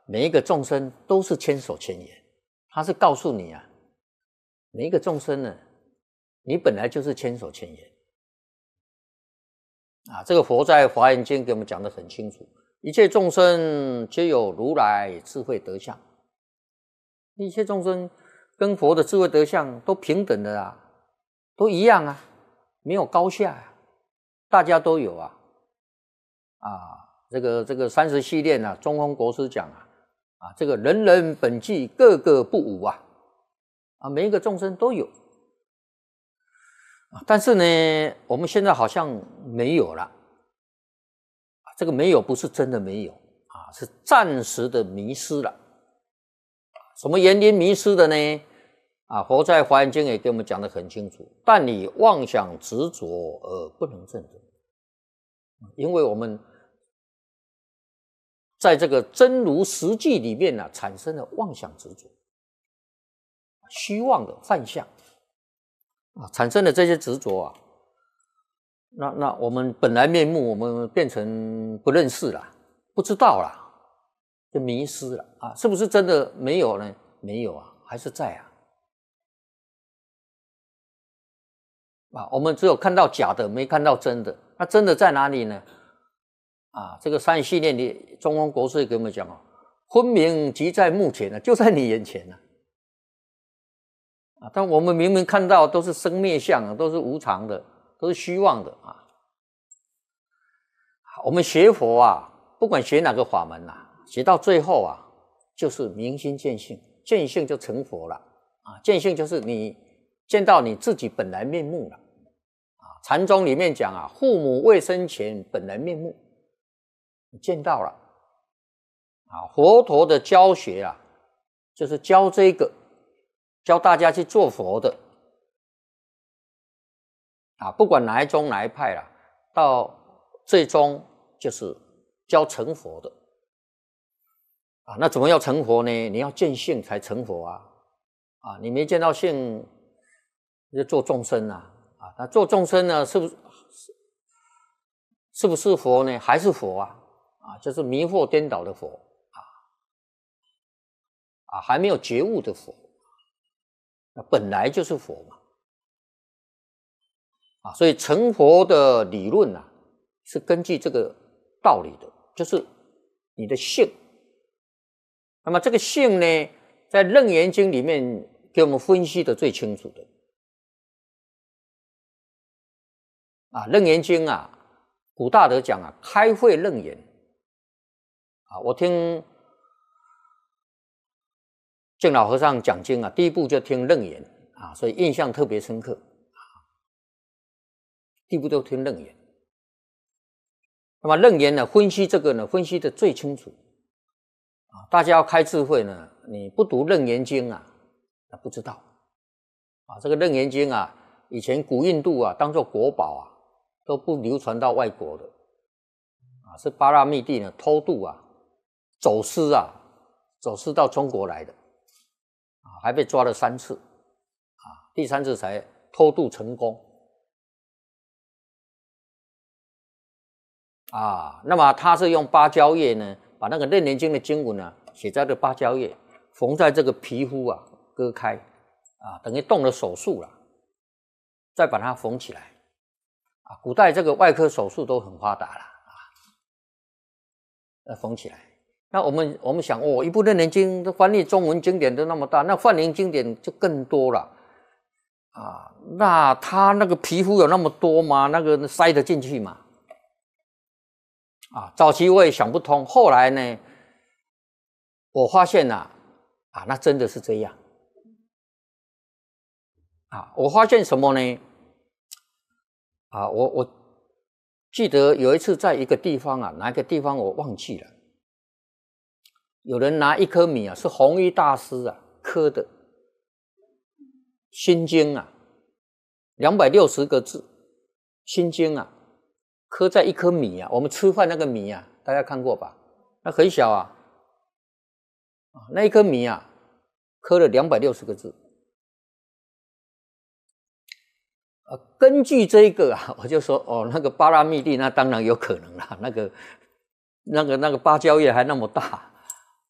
每一个众生都是千手千眼，他是告诉你啊，每一个众生呢，你本来就是千手千眼啊。这个佛在《华严经》给我们讲得很清楚，一切众生皆有如来智慧德相，一切众生跟佛的智慧德相都平等的啊，都一样啊，没有高下啊，大家都有啊。这个30系列啊，中峰国师讲啊，这个人人本具，个个不无啊，每一个众生都有。但是呢，我们现在好像没有了。这个没有不是真的没有啊，是暂时的迷失了。什么原因迷失的呢？佛在《华严经》也给我们讲得很清楚，但你妄想执着而不能证得。因为我们在这个真如实际里面产生了妄想执着，虚妄的幻象产生了这些执着那我们本来面目我们变成不认识了，不知道了，就迷失了是不是真的没有呢？没有还是在我们只有看到假的，没看到真的。那真的在哪里呢？这个三系列里，中峰国师给我们讲分明即在目前就在你眼前但我们明明看到都是生灭相都是无常的，都是虚妄的我们学佛不管学哪个法门学到最后就是明心见性，见性就成佛了见性就是你见到你自己本来面目了禅宗里面讲父母未生前本来面目，你见到了佛陀的教学就是教这个，教大家去做佛的不管哪一宗哪一派到最终就是教成佛的那怎么要成佛呢？你要见性才成佛你没见到性就做众生那做众生呢是不是佛呢？还是佛就是迷惑颠倒的佛还没有觉悟的佛，那本来就是佛嘛所以成佛的理论是根据这个道理的，就是你的性。那么这个性呢，在《楞严经》里面给我们分析的最清楚的《楞严经》古大德讲开慧楞严我听净老和尚讲经第一部就听楞严所以印象特别深刻第一部都听楞严。那么楞严分析这个分析的最清楚大家要开智慧你不读楞严经不知道这个楞严经以前古印度当作国宝都不流传到外国的是巴拉密帝偷渡走私到中国来的还被抓了3次第3次才偷渡成功那么他是用芭蕉叶把那个楞严经的经文写在这芭蕉叶，缝在这个皮肤割开等于动了手术了，再把它缝起来古代这个外科手术都很发达了缝起来。那我们想一部楞严经的翻译中文经典都那么大，那梵灵经典就更多了那他那个皮肤有那么多吗？那个塞得进去吗？早期我也想不通，后来呢我发现那真的是这样我发现什么呢我记得有一次在一个地方哪一个地方我忘记了，有人拿1颗米是弘一大师刻的心经260个字心经刻在1颗米我们吃饭那个米大家看过吧？那很小那1颗米刻了260个字根据这个我就说那个巴拉密帝那当然有可能啦，那个芭蕉叶还那么大